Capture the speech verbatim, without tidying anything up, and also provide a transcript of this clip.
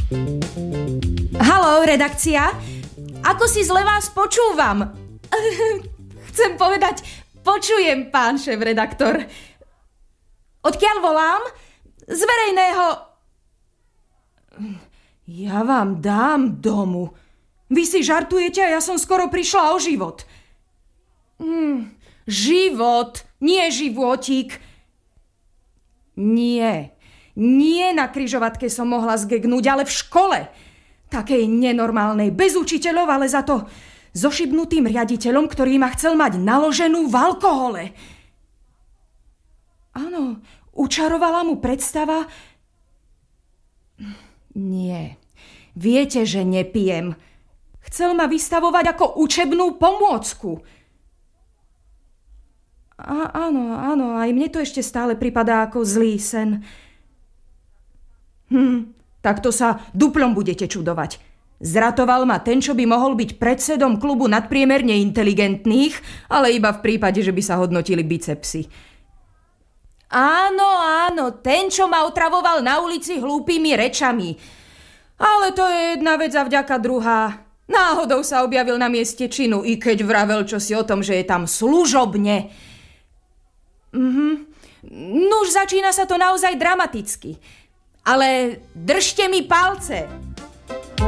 Haló, redakcia? Ako si zle vás počúvam? Chcem povedať, počujem, pán šéf-redaktor. Odkiaľ volám? Z verejného... Ja vám dám domu. Vy si žartujete a ja som skoro prišla o život. Mm, život, nie životík. Nie, nie na križovatke som mohla zgegnúť, ale v škole. Takej nenormálnej, bez učiteľov, ale za to so šibnutým riaditeľom, ktorý ma chcel mať naloženú v alkohole. Áno, učarovala mu predstava... Nie, viete, že nepijem. Chcel ma vystavovať ako učebnú pomôcku. A, áno, áno, aj mne to ešte stále pripadá ako zlý sen. Hm, tak to sa duplom budete čudovať. Zratoval ma ten, čo by mohol byť predsedom klubu nadpriemerne inteligentných, ale iba v prípade, že by sa hodnotili bicepsy. Áno, áno, ten, čo ma otravoval na ulici hlúpými rečami. Ale to je jedna vec a vďaka druhá. Náhodou sa objavil na mieste činu, i keď vravel čosi o tom, že je tam služobne. Mhm. No už začína sa to naozaj dramaticky. Ale držte mi palce.